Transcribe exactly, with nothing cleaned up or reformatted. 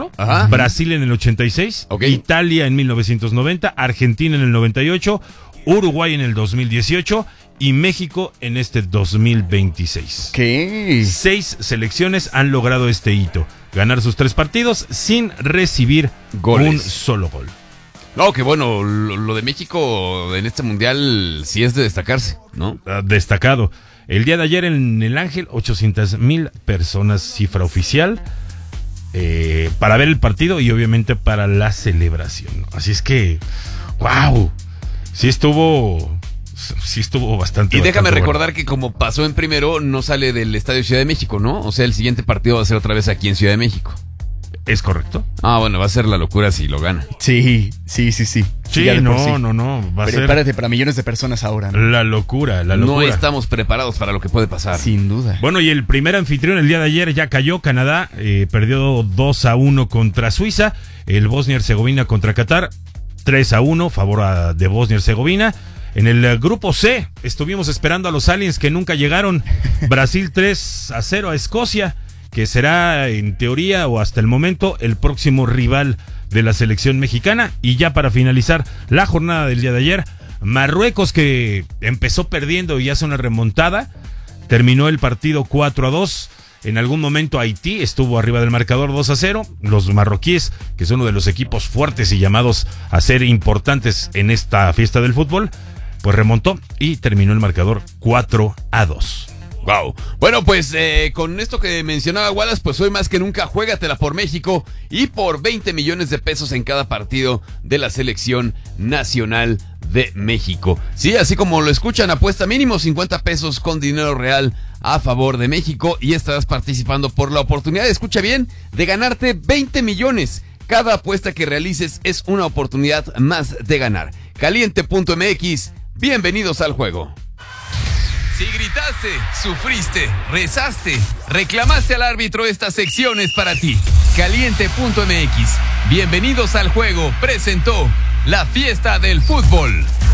cero, Ajá. Brasil en el ochenta y seis, Okay. Italia en mil novecientos noventa, Argentina en el noventa y ocho, Uruguay en el dos mil dieciocho y México en este dos mil veintiséis. ¿Qué? Seis selecciones han logrado este hito, ganar sus tres partidos sin recibir Goles. un solo gol. No, que bueno, lo, lo de México en este mundial sí es de destacarse, ¿no? Ah, destacado. El día de ayer en el Ángel, ochocientas mil personas, cifra oficial, eh, para ver el partido y obviamente para la celebración. Así es que, wow, sí estuvo, sí estuvo bastante. Y déjame bastante recordar bueno. que como pasó en primero, no sale del Estadio Ciudad de México, ¿no? O sea, el siguiente partido va a ser otra vez aquí en Ciudad de México. ¿Es correcto? Ah, bueno, va a ser la locura si lo gana. Sí, sí, sí, sí. Sí, ya de por no, sí. no, no, va a Prepárate ser para millones de personas ahora, ¿no? la locura, la No locura. estamos preparados para lo que puede pasar. Sin duda. Bueno, y el primer anfitrión el día de ayer ya cayó. Canadá eh, perdió dos a uno contra Suiza. El Bosnia-Herzegovina contra Qatar, tres a uno, favor a, de Bosnia-Herzegovina. En el eh, grupo C, estuvimos esperando a los aliens que nunca llegaron. Brasil tres a cero a Escocia, que será en teoría o hasta el momento el próximo rival de la selección mexicana. Y ya para finalizar la jornada del día de ayer, Marruecos, que empezó perdiendo y hace una remontada, terminó el partido cuatro a dos. En algún momento Haití estuvo arriba del marcador dos a cero. Los marroquíes, que son uno de los equipos fuertes y llamados a ser importantes en esta fiesta del fútbol, pues remontó y terminó el marcador cuatro a dos. Wow. Bueno, pues eh, con esto que mencionaba Wallace, pues hoy más que nunca juégatela por México y por veinte millones de pesos en cada partido de la selección nacional de México. Sí, así como lo escuchan, apuesta mínimo cincuenta pesos con dinero real a favor de México y estarás participando por la oportunidad, escucha bien, de ganarte veinte millones. Cada apuesta que realices es una oportunidad más de ganar. Caliente punto m x, bienvenidos al juego. Si gritaste, sufriste, rezaste, reclamaste al árbitro, esta sección es para ti. Caliente punto m x, bienvenidos al juego, presentó la fiesta del fútbol.